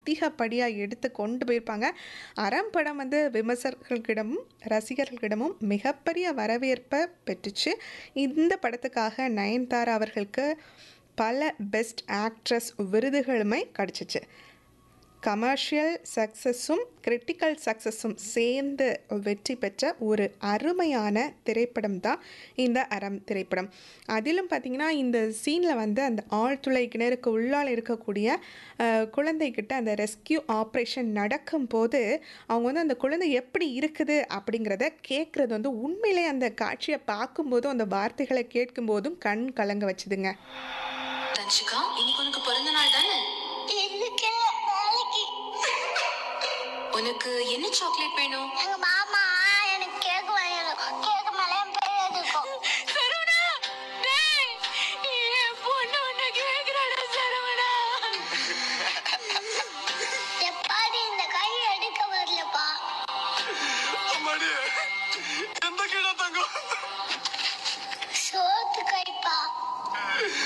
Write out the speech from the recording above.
அதிகப்படியாக எடுத்து கொண்டு போயிருப்பாங்க. அறம் படம் வந்து விமர்சகர்களிடமும் ரசிகர்களிடமும் மிகப்பெரிய வரவேற்பை பெற்றுச்சு. இந்த படத்துக்காக நயன்தாரா அவர்களுக்கு பல பெஸ்ட் ஆக்ட்ரஸ் விருதுகளுமே கிடச்சிச்சு. கமர்ஷியல் சக்ஸஸும் கிரிட்டிக்கல் சக்ஸஸும் சேர்ந்து வெற்றி பெற்ற ஒரு அருமையான திரைப்படம் தான் இந்த அறம் திரைப்படம். அதிலும் பார்த்திங்கன்னா இந்த சீனில் வந்து அந்த ஆழ்துளை கிணறுக்கு உள்ளால் இருக்கக்கூடிய குழந்தைகிட்ட அந்த ரெஸ்கியூ ஆப்ரேஷன் நடக்கும்போது அவங்க வந்து அந்த குழந்தை எப்படி இருக்குது அப்படிங்கிறத கேட்குறது வந்து உண்மையிலே அந்த காட்சியை பார்க்கும்போதும் அந்த வார்த்தைகளை கேட்கும்போதும் கண் கலங்க வச்சுதுங்க. தன்ஷிகா, இன்னைக்கு உனக்கு பிறந்த நாள் தானே? உனக்கு என்ன சாக்லேட் வேணும்? எங்க மாமா எனக்கு கேக் வாங்கணும். கேக் மேல என் பேர் எழுதிருக்கும். சரவணா, டேய், என் பொண்ணு உன்னை கேக்குறாடா சரவணா. எப்பாடி இந்த கை எடுக்க வரலப்பா. அம்மாடி, எந்த கீழே தங்கம்? சோத்து கைப்பா.